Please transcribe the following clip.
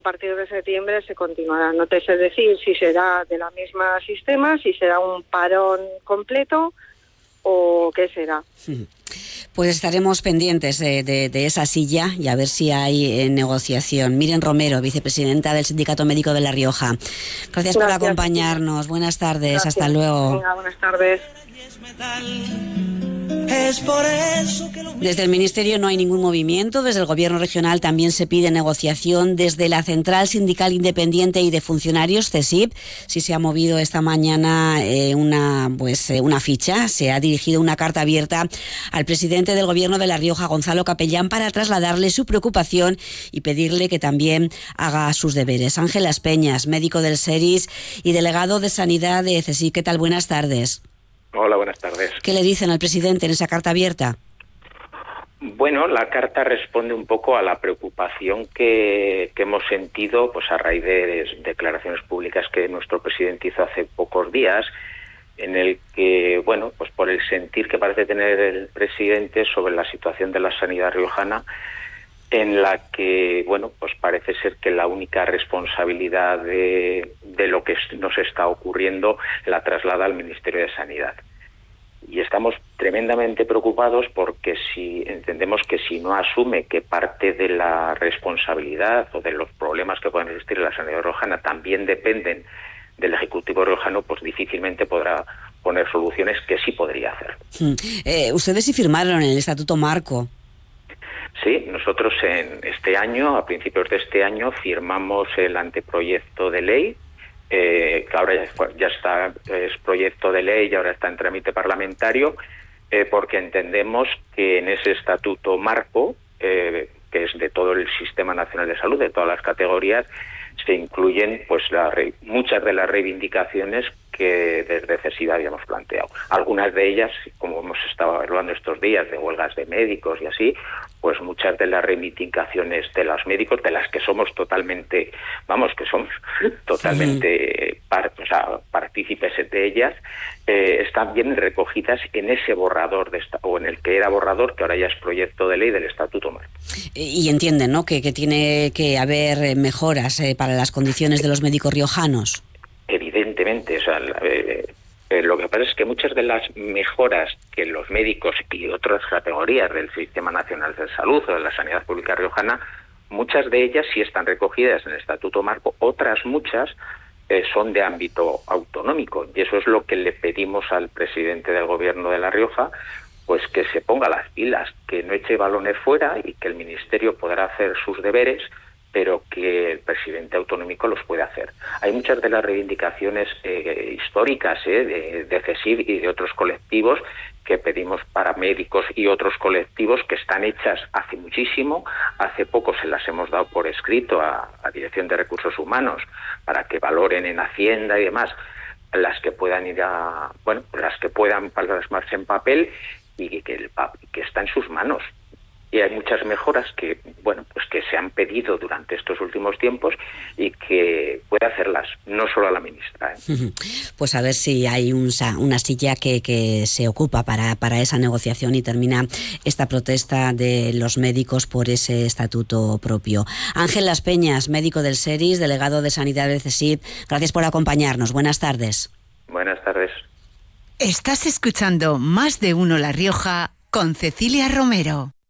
A partir de septiembre se continuará. No te sé decir si será de la misma sistema, si será un parón completo o qué será. Pues estaremos pendientes de esa silla y a ver si hay negociación. Miren Romero, vicepresidenta del Sindicato Médico de La Rioja. Gracias por acompañarnos. Buenas tardes. Gracias. Hasta luego. Venga, buenas tardes. Desde el Ministerio no hay ningún movimiento. Desde el Gobierno regional también se pide negociación. Desde la Central Sindical Independiente y de Funcionarios, CESIF, sí se ha movido esta mañana una ficha. Se ha dirigido una carta abierta al presidente del Gobierno de La Rioja, Gonzalo Capellán, para trasladarle su preocupación y pedirle que también haga sus deberes. Ángel Las Peñas, médico del SERIS y delegado de Sanidad de CESIF. ¿Qué tal? Buenas tardes. Hola, buenas tardes. ¿Qué le dicen al presidente en esa carta abierta? Bueno, la carta responde un poco a la preocupación que hemos sentido pues a raíz de declaraciones públicas que nuestro presidente hizo hace pocos días, en el que, bueno, pues por el sentir que parece tener el presidente sobre la situación de la sanidad riojana, en la que, bueno, pues parece ser que la única responsabilidad de lo que nos está ocurriendo la traslada al Ministerio de Sanidad. Y estamos tremendamente preocupados porque entendemos que si no asume que parte de la responsabilidad o de los problemas que pueden existir en la sanidad riojana también dependen del Ejecutivo riojano, pues difícilmente podrá poner soluciones que sí podría hacer. Ustedes sí firmaron el Estatuto Marco. Sí, nosotros en este año, a principios de este año, firmamos el anteproyecto de ley, que ahora ya está, es proyecto de ley y ahora está en trámite parlamentario, porque entendemos que en ese estatuto marco, que es de todo el Sistema Nacional de Salud, de todas las categorías, se incluyen pues muchas de las reivindicaciones que desde CESIF habíamos planteado. Algunas de ellas, como hemos estado hablando estos días, de huelgas de médicos y así, pues muchas de las reivindicaciones de los médicos, de las que somos totalmente, partícipes de ellas, están bien recogidas en ese borrador, o en el que era borrador, que ahora ya es proyecto de ley del Estatuto Marco. Y entienden, ¿no?, que tiene que haber mejoras para las condiciones de los médicos riojanos. Evidentemente, lo que pasa es que muchas de las mejoras que los médicos y otras categorías del Sistema Nacional de Salud o de la Sanidad Pública Riojana, muchas de ellas sí están recogidas en el Estatuto Marco, otras muchas son de ámbito autonómico, y eso es lo que le pedimos al presidente del Gobierno de La Rioja, pues que se ponga las pilas, que no eche balones fuera y que el Ministerio podrá hacer sus deberes, pero que el presidente autonómico los puede hacer. Hay muchas de las reivindicaciones históricas de CESIF y de otros colectivos que pedimos para médicos y otros colectivos que están hechas hace muchísimo. Hace poco se las hemos dado por escrito a Dirección de Recursos Humanos para que valoren en Hacienda y demás las que puedan las que puedan plasmarse en papel y que está en sus manos. Y hay muchas mejoras que se han pedido durante estos últimos tiempos y que puede hacerlas, no solo a la ministra. Pues a ver si hay una silla que se ocupa para esa negociación y termina esta protesta de los médicos por ese estatuto propio. Ángel Las Peñas, médico del SERIS, delegado de Sanidad del CESIF, gracias por acompañarnos. Buenas tardes. Buenas tardes. Estás escuchando Más de Uno La Rioja con Cecilia Romero.